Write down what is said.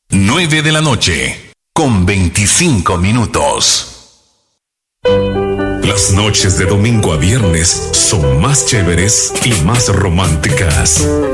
9 de la noche, con 25 minutos. Las noches de domingo a viernes son más chéveres y más románticas.